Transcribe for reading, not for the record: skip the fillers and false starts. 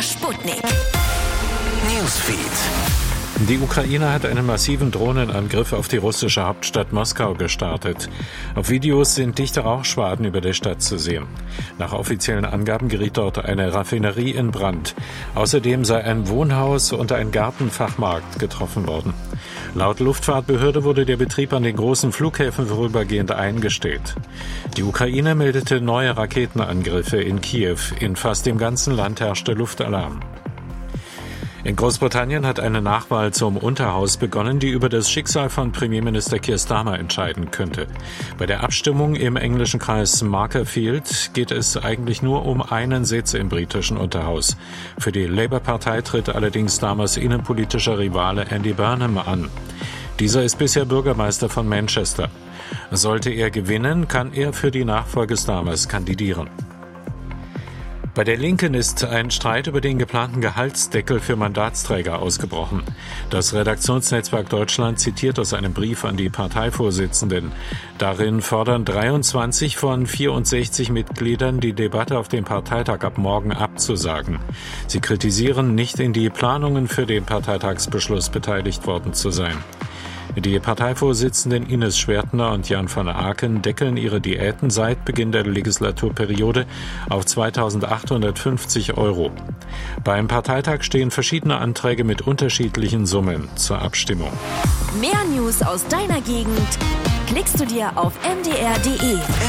Sputnik Newsfeed. Die Ukraine hat einen massiven Drohnenangriff auf die russische Hauptstadt Moskau gestartet. Auf Videos sind dichte Rauchschwaden über der Stadt zu sehen. Nach offiziellen Angaben geriet dort eine Raffinerie in Brand. Außerdem sei ein Wohnhaus und ein Gartenfachmarkt getroffen worden. Laut Luftfahrtbehörde wurde der Betrieb an den großen Flughäfen vorübergehend eingestellt. Die Ukraine meldete neue Raketenangriffe in Kiew. In fast dem ganzen Land herrschte Luftalarm. In Großbritannien hat eine Nachwahl zum Unterhaus begonnen, die über das Schicksal von Premierminister Keir Starmer entscheiden könnte. Bei der Abstimmung im englischen Kreis Markerfield geht es eigentlich nur um einen Sitz im britischen Unterhaus. Für die Labour-Partei tritt allerdings Starmers innenpolitischer Rivale Andy Burnham an. Dieser ist bisher Bürgermeister von Manchester. Sollte er gewinnen, kann er für die Nachfolge Starmers kandidieren. Bei der Linken ist ein Streit über den geplanten Gehaltsdeckel für Mandatsträger ausgebrochen. Das Redaktionsnetzwerk Deutschland zitiert aus einem Brief an die Parteivorsitzenden. Darin fordern 23 von 64 Mitgliedern, die Debatte auf dem Parteitag ab morgen abzusagen. Sie kritisieren, nicht in die Planungen für den Parteitagsbeschluss beteiligt worden zu sein. Die Parteivorsitzenden Ines Schwertner und Jan van Aken deckeln ihre Diäten seit Beginn der Legislaturperiode auf 2.850 €. Beim Parteitag stehen verschiedene Anträge mit unterschiedlichen Summen zur Abstimmung. Mehr News aus deiner Gegend klickst du dir auf mdr.de.